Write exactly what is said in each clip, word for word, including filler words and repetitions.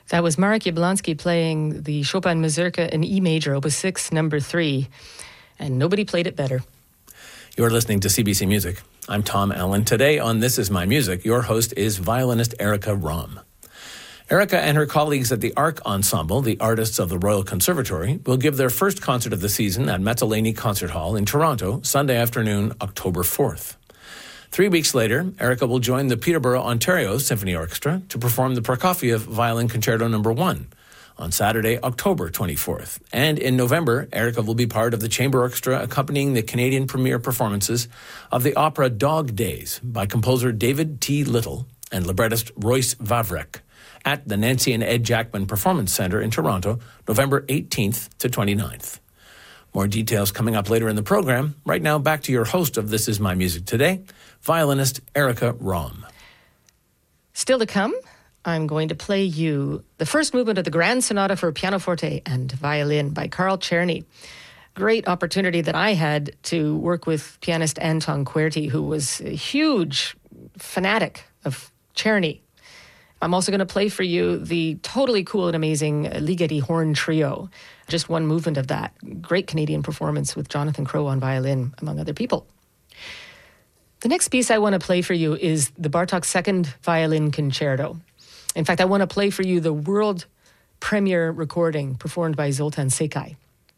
That was Marek Jablonski playing the Chopin Mazurka in E major, Opus six, number three. And nobody played it better. You're listening to C B C Music. I'm Tom Allen. Today on This Is My Music, your host is violinist Erica Romm. Erica and her colleagues at the Arc Ensemble, the artists of the Royal Conservatory, will give their first concert of the season at Metzolani Concert Hall in Toronto, Sunday afternoon, October fourth. Three weeks later, Erica will join the Peterborough, Ontario Symphony Orchestra to perform the Prokofiev Violin Concerto Number one on Saturday, October twenty-fourth. And in November, Erica will be part of the Chamber Orchestra accompanying the Canadian premiere performances of the opera Dog Days by composer David T. Little and librettist Royce Vavrek at the Nancy and Ed Jackman Performance Centre in Toronto, November eighteenth to twenty-ninth. More details coming up later in the program. Right now, back to your host of This Is My Music Today, violinist Erica Romm. Still to come, I'm going to play you the first movement of the Grand Sonata for Pianoforte and Violin by Carl Czerny. Great opportunity that I had to work with pianist Anton Querty, who was a huge fanatic of Czerny. I'm also going to play for you the totally cool and amazing Ligeti Horn Trio. Just one movement of that. Great Canadian performance with Jonathan Crowe on violin, among other people. The next piece I want to play for you is the Bartók Second Violin Concerto. In fact, I want to play for you the world premiere recording performed by Zoltán Székely.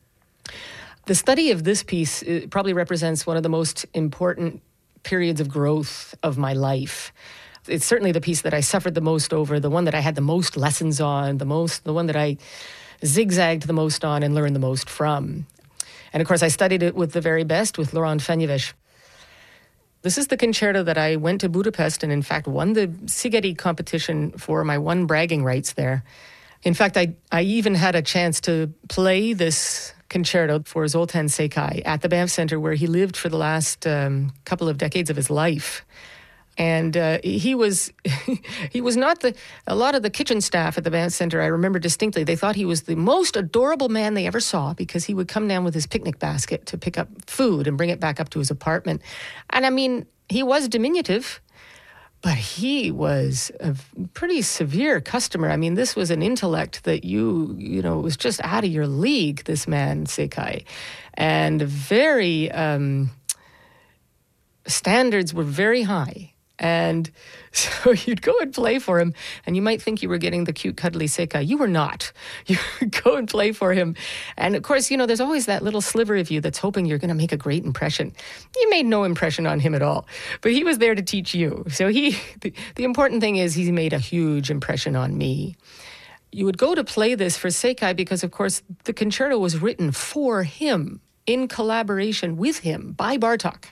The study of this piece probably represents one of the most important periods of growth of my life. It's certainly the piece that I suffered the most over, the one that I had the most lessons on, the most, the one that I zigzagged the most on and learned the most from. And of course, I studied it with the very best, with Laurent Fenyves. This is the concerto that I went to Budapest and in fact won the Szigeti competition for. My won bragging rights there. In fact, I, I even had a chance to play this concerto for Zoltán Székely at the Banff Centre, where he lived for the last um, couple of decades of his life. And uh, he was he was not the, a lot of the kitchen staff at the Banff Centre, I remember distinctly, they thought he was the most adorable man they ever saw because he would come down with his picnic basket to pick up food and bring it back up to his apartment. And I mean, he was diminutive, but he was a pretty severe customer. I mean, this was an intellect that you, you know, was just out of your league, this man, Székely. And very, um, standards were very high. And so you'd go and play for him, and you might think you were getting the cute, cuddly Székely. You were not. You would go and play for him. And of course, you know, there's always that little sliver of you that's hoping you're going to make a great impression. You made no impression on him at all, but he was there to teach you. So he, the, the important thing is he made a huge impression on me. You would go to play this for Székely because, of course, the concerto was written for him, in collaboration with him, by Bartók.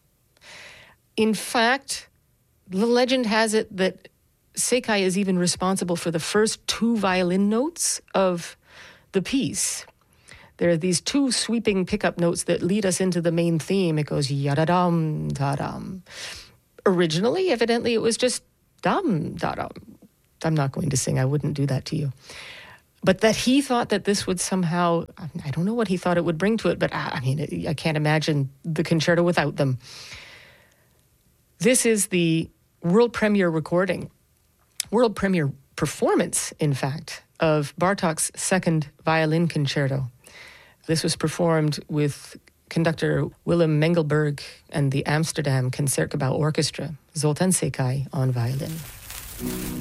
In fact, the legend has it that Székely is even responsible for the first two violin notes of the piece. There are these two sweeping pickup notes that lead us into the main theme. It goes yada-dum, da-dum. Originally, evidently, it was just dum, da-dum. I'm not going to sing. I wouldn't do that to you. But that he thought that this would somehow, I don't know what he thought it would bring to it, but I mean, I can't imagine the concerto without them. This is the world premiere recording, world premiere performance, in fact, of Bartók's Second Violin Concerto. This was performed with conductor Willem Mengelberg and the Amsterdam Concertgebouw Orchestra, Zoltán Székely on violin.